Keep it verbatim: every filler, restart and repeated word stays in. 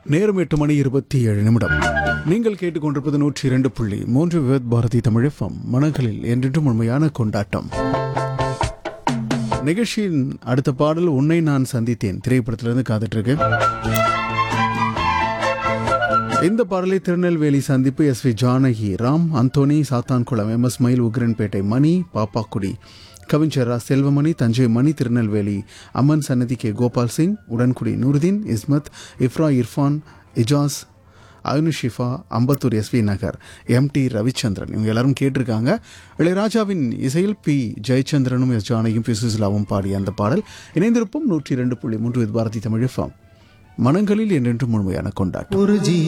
நேரம் எட்டு மணி இருபத்தி ஏழு நிமிடம். நீங்கள் கேட்டுக்கொண்டிருப்பது நூற்றி இரண்டு புள்ளி மூன்று விவத் பாரதி தமிழ் எஃப்எம். மனங்களில் என்றென்றும் உண்மையான கொண்டாட்டம். நிகழ்ச்சியின் அடுத்த பாடல் உன்னை நான் சந்தித்தேன் திரைப்படத்திலிருந்து காத்துட்டு இருக்கு. இந்த பாடலை திருநெல்வேலி சந்திப்பு S we Janaki, Ram Anthony, Sathankulam, M S மயில், உக்ரன்பேட்டை மணி, பாப்பாக்குடி, கவிஞரா செல்வமணி, தஞ்சை மணி, திருநெல்வேலி அம்மன் சன்னதி K Gopal Singh, Udangudi Nooruddin, Ismat, Ifra, Irfan, Ijaz, அனுஷிஃபா, Ambattur S we Nagar, M D Ravichandran இவங்க எல்லாரும் கேட்டிருக்காங்க. இளையராஜாவின் இசையில் பி ஜெயச்சந்திரனும் எஸ் ஜானகியும் பி சுசிலாவும் பாடிய அந்த பாடல். இணைந்திருப்பும் நூற்றி இரண்டு புள்ளி மூன்று பாரதி தமிழ் எஃப்எம். மனங்களில் என்றென்றும் முழுமையான கொண்டாட்டம்.